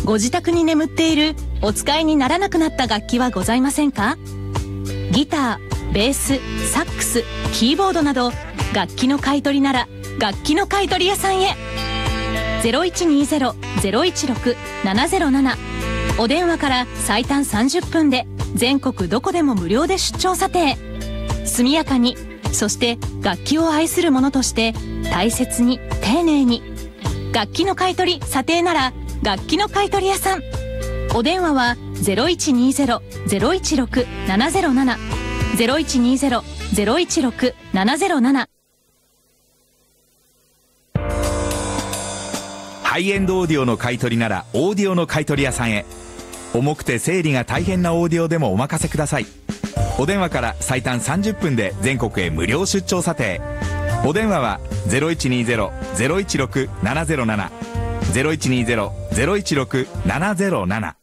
ご自宅に眠っているお使いにならなくなった楽器はございませんか？ギター、ベース、サックス、キーボードなど楽器の買い取りなら楽器の買い取り屋さんへ。 0120-016-707 お電話から最短30分で全国どこでも無料で出張査定。速やかに、そして楽器を愛する者として大切に丁寧に。楽器の買い取り査定なら楽器の買い取り屋さん。お電話は 0120-016-707 0120-016-707。 ハイエンドオーディオの買い取りならオーディオの買い取り屋さんへ。重くて整理が大変なオーディオでもお任せください。お電話から最短30分で全国へ無料出張査定。お電話は 0120-016-707 0120-016-707